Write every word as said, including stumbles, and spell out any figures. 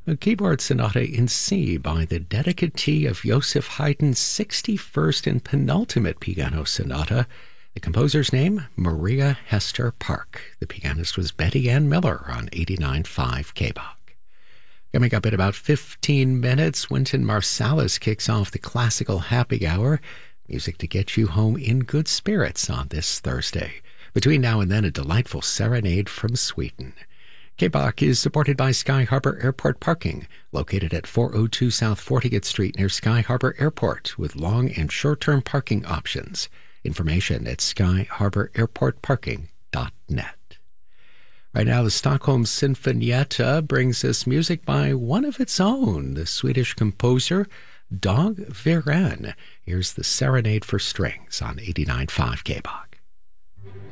A keyboard sonata in C by the dedicatee of Joseph Haydn's sixty-first and penultimate piano sonata. The composer's name, Maria Hester Park. The pianist was Betty Ann Miller on eighty-nine point five K B O C. Coming up in about fifteen minutes, Wynton Marsalis kicks off the Classical Happy Hour. Music to get you home in good spirits on this Thursday. Between now and then, a delightful serenade from Sweden. K B O C is supported by Sky Harbor Airport Parking, located at four oh two South fortieth Street near Sky Harbor Airport, with long and short-term parking options. Information at sky harbor airport parking dot net. Right now, the Stockholm Sinfonietta brings us music by one of its own, the Swedish composer Dag Viren. Here's the Serenade for Strings on eighty-nine point five K B O C.